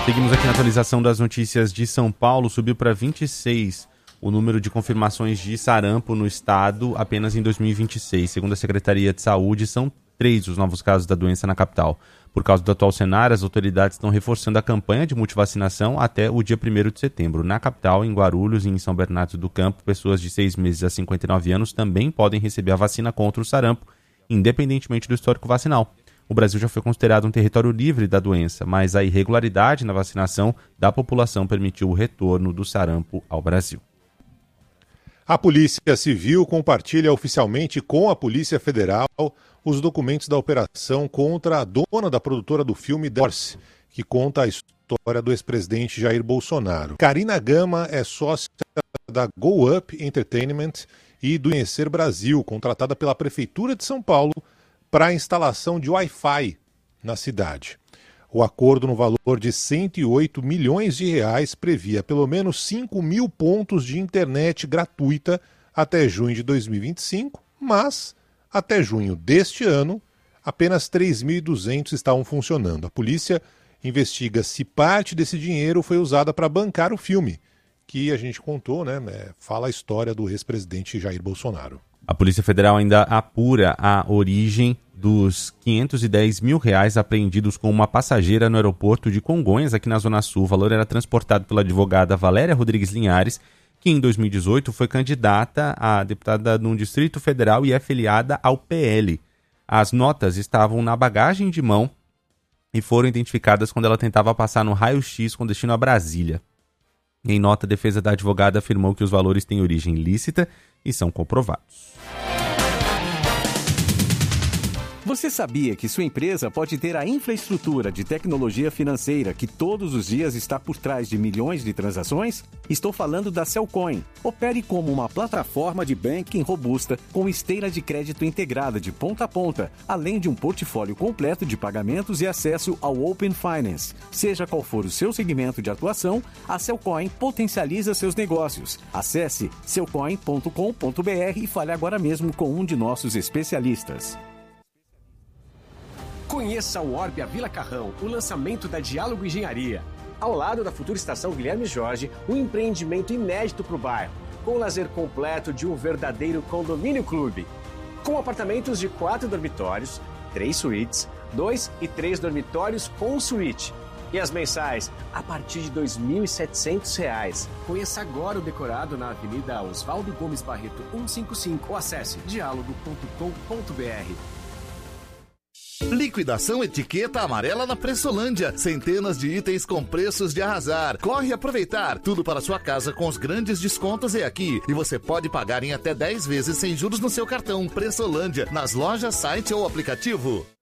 Seguimos aqui na atualização das notícias de São Paulo. Subiu para 26 o número de confirmações de sarampo no estado apenas em 2026. Segundo a Secretaria de Saúde, são 3 os novos casos da doença na capital. Por causa do atual cenário, as autoridades estão reforçando a campanha de multivacinação até o dia 1º de setembro. Na capital, em Guarulhos e em São Bernardo do Campo, pessoas de 6 meses a 59 anos também podem receber a vacina contra o sarampo, independentemente do histórico vacinal. O Brasil já foi considerado um território livre da doença, mas a irregularidade na vacinação da população permitiu o retorno do sarampo ao Brasil. A Polícia Civil compartilha oficialmente com a Polícia Federal os documentos da operação contra a dona da produtora do filme Dorce, que conta a história do ex-presidente Jair Bolsonaro. Karina Gama é sócia da Go Up Entertainment e do Conhecer Brasil, contratada pela Prefeitura de São Paulo para a instalação de Wi-Fi na cidade. O acordo no valor de 108 milhões de reais previa pelo menos 5 mil pontos de internet gratuita até junho de 2025, mas até junho deste ano, apenas 3.200 estavam funcionando. A polícia investiga se parte desse dinheiro foi usada para bancar o filme, que a gente contou, fala a história do ex-presidente Jair Bolsonaro. A Polícia Federal ainda apura a origem dos R$510 mil apreendidos com uma passageira no aeroporto de Congonhas, aqui na Zona Sul. O valor era transportado pela advogada Valéria Rodrigues Linhares, que em 2018 foi candidata a deputada no Distrito Federal e é filiada ao PL. As notas estavam na bagagem de mão e foram identificadas quando ela tentava passar no raio-x com destino a Brasília. Em nota, a defesa da advogada afirmou que os valores têm origem lícita e são comprovados. Você sabia que sua empresa pode ter a infraestrutura de tecnologia financeira que todos os dias está por trás de milhões de transações? Estou falando da Cellcoin. Opere como uma plataforma de banking robusta com esteira de crédito integrada de ponta a ponta, além de um portfólio completo de pagamentos e acesso ao Open Finance. Seja qual for o seu segmento de atuação, a Cellcoin potencializa seus negócios. Acesse cellcoin.com.br e fale agora mesmo com um de nossos especialistas. Conheça o Orbia Vila Carrão, o lançamento da Diálogo Engenharia. Ao lado da futura estação Guilherme Jorge, um empreendimento inédito para o bairro, com o lazer completo de um verdadeiro condomínio clube. Com apartamentos de 4 dormitórios, 3 suítes, 2 e 3 dormitórios com suíte. E as mensais a partir de R$ 2.700. Conheça agora o decorado na Avenida Oswaldo Gomes Barreto 155 ou acesse dialogo.com.br. Liquidação Etiqueta Amarela na Pressolândia. Centenas de itens com preços de arrasar. Corre aproveitar. Tudo para sua casa com os grandes descontos é aqui. E você pode pagar em até 10 vezes sem juros no seu cartão. Pressolândia, nas lojas, site ou aplicativo.